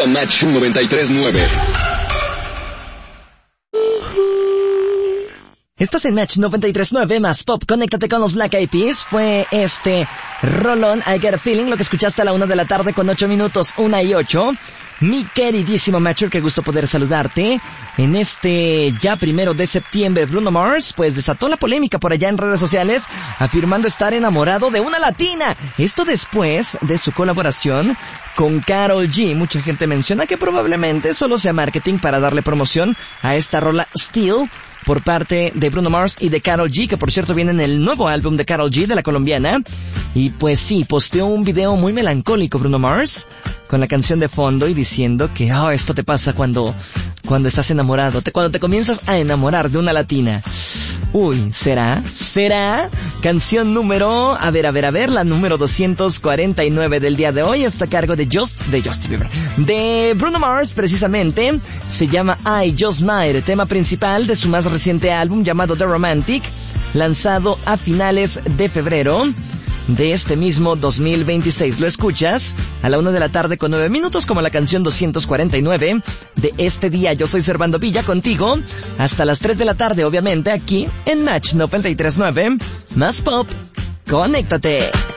a Match 93.9. Estás en Match 93.9 más Pop. Conéctate con los Black Eyed Peas. Fue rolón, I Get a Feeling, lo que escuchaste a la 1 de la tarde con 8 minutos, 1 y 8. Mi queridísimo Matcher, qué gusto poder saludarte. En ya 1 de septiembre, Bruno Mars, pues desató la polémica por allá en redes sociales, afirmando estar enamorado de una latina. Esto después de su colaboración con Karol G. Mucha gente menciona que probablemente solo sea marketing para darle promoción a esta rola Still por parte de Bruno Mars y de Karol G, que por cierto viene en el nuevo álbum de Karol G, de la colombiana. Y pues sí, posteó un video muy melancólico Bruno Mars, con la canción de fondo y diciendo que esto te pasa cuando estás enamorado, cuando te comienzas a enamorar de una latina. Uy, ¿será? Canción número, la número 249 del día de hoy, está a cargo de Justin Bieber, de Bruno Mars precisamente. Se llama I Just Might, tema principal de su más reciente álbum llamado The Romantic, lanzado a finales de febrero de este mismo 2026. Lo escuchas a la 1 de la tarde con 9 minutos como la canción 249 de este día. Yo soy Servando Villa, contigo hasta las 3 de la tarde, obviamente aquí en Match 93.9 más Pop. Conéctate.